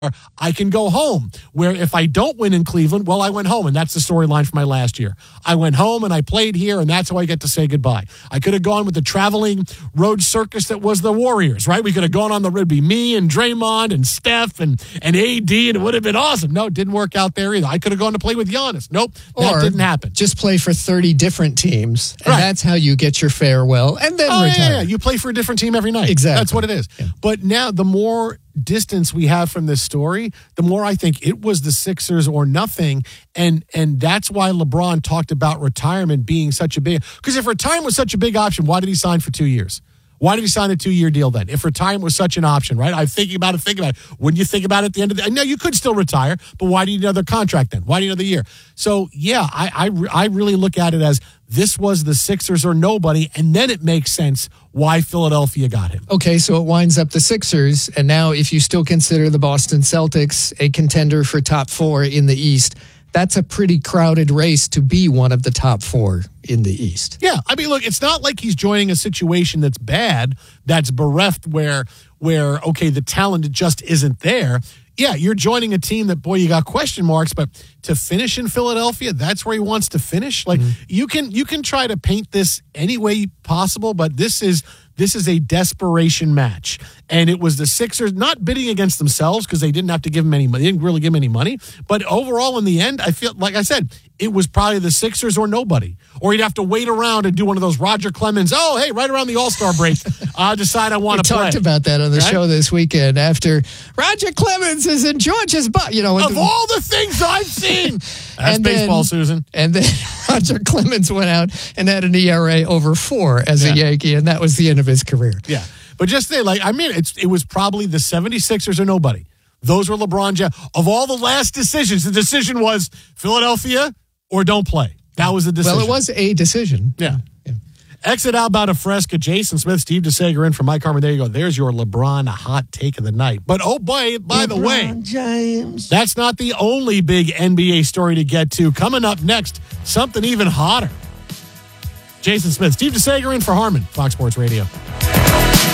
I can go home, where if I don't win in Cleveland, well, I went home, and that's the storyline for my last year. I went home, and I played here, and that's how I get to say goodbye. I could have gone with the traveling road circus that was the Warriors, right? We could have gone on it'd be me and Draymond and Steph and AD, and it would have been awesome. No, it didn't work out there either. I could have gone to play with Giannis. Nope, that didn't happen. Just play for 30 different teams, and that's how you get your farewell, and then retire. Yeah, you play for a different team every night. Exactly. That's what it is. Yeah. But now, the more distance we have from this story, the more I think it was the Sixers or nothing, and that's why LeBron talked about retirement being such a big, because if retirement was such a big option, why did he sign for 2 years? Why did he sign a 2-year deal then? If retirement was such an option, right? I'm thinking about it. Wouldn't you think about it at the end of the... No, you could still retire, but why do you need another contract then? Why do you need another year? So, yeah, I really look at it as this was the Sixers or nobody, and then it makes sense why Philadelphia got him. Okay, so it winds up the Sixers, and now if you still consider the Boston Celtics a contender for top 4 in the East, that's a pretty crowded race to be one of the top 4 in the East. Yeah, I mean, look, it's not like he's joining a situation that's bad, that's bereft, where okay, the talent just isn't there. Yeah, you're joining a team that, boy, you got question marks, but to finish in Philadelphia, that's where he wants to finish. Like, you can try to paint this any way possible, but this is a desperation match. And it was the Sixers not bidding against themselves because they didn't have to give him any money. They didn't really give him any money. But overall, in the end, I feel, like I said, it was probably the Sixers or nobody. Or he'd have to wait around and do one of those Roger Clemens, right around the All-Star break, I'll decide I want to play. We talked about that on the show this weekend after Roger Clemens is in Georgia's butt. You know, of all the things I've seen. That's baseball, Susan. And then Roger Clemens went out and had an ERA over 4 as a Yankee, and that was the end of his career. Yeah. But just say, it was probably the 76ers or nobody. Those were LeBron James. Of all the last decisions, the decision was Philadelphia or don't play. That was the decision. Well, it was a decision. Yeah. Exit outbound of Fresca, Jason Smith, Steve DeSager in for Mike Harmon. There you go. There's your LeBron hot take of the night. But, by the way, James. That's not the only big NBA story to get to. Coming up next, something even hotter. Jason Smith, Steve DeSager in for Harmon, Fox Sports Radio.